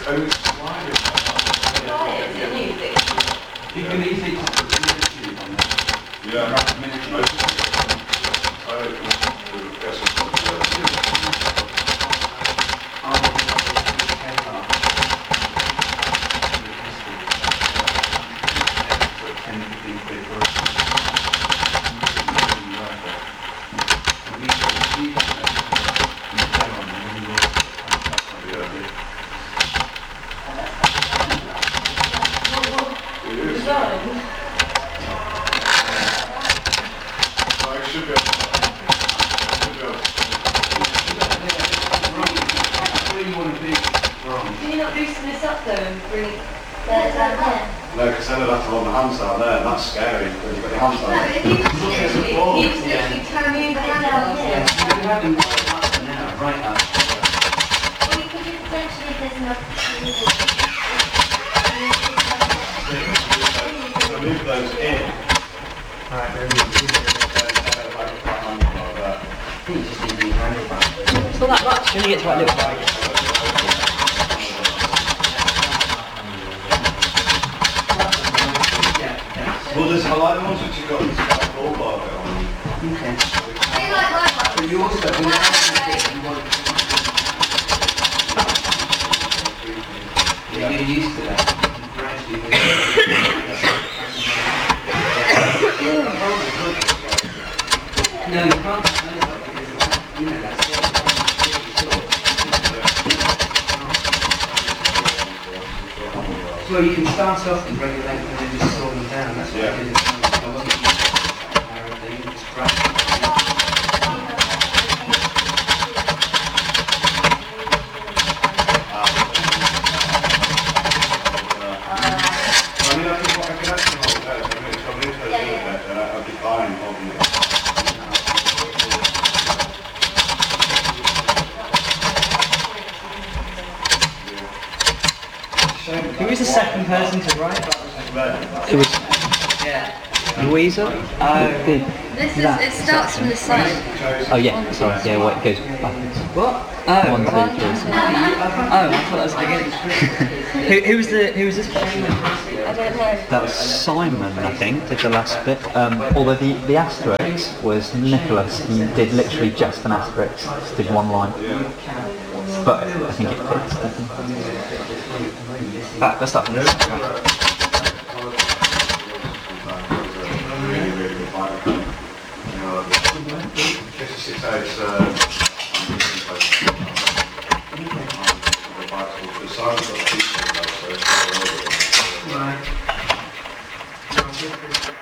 You can easily put the tube on there. Yeah. Can you not loosen this up though and bring it down here? No, because then I'd have to hold my hands out there, and that's scary. When you've got your hands No, out but if you just literally turn me the hand out here. Right up. Or you could just potentially, if there's enough. move those in. Alright, very Like good. that. I think you just need the handlebar. It's not that much when you get to that little bike. Well, there's I like the ones which you've got this kind of ball bar bit on. Okay. I like my one. But you also, when you you want to get used to that. No, you can't. You know, that's well, you can start off with regular length and then just slow them down. That's what I did. I wasn't used to that narrow thing, just grab. I mean, I can actually hold those. I mean, if I move those a little bit, then I'd be fine holding it. Who was the second person to write? It was Yeah. Louisa. Oh. This is, it starts from the side. Oh yeah, sorry. Yeah, wait, it goes backwards. What? Oh. 1, 2, 3. Oh, I thought that was the beginning. Who was this? I don't know. That was Simon, I think, did the last bit. Although the asterisk was Nicholas. He did literally just an asterisk, just did one line. But I think it fits. Right, let's start from this. Really, really good bike. You know, 56 hours, the size of the piece, so it's all over. Right.